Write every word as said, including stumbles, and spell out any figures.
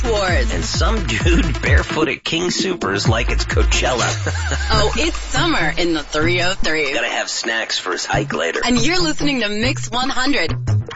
wars. And some dude barefoot at King Soopers like it's Coachella. Oh, it's summer in the three oh three. Gotta have snacks for his hike later. And you're listening to Mix one hundred.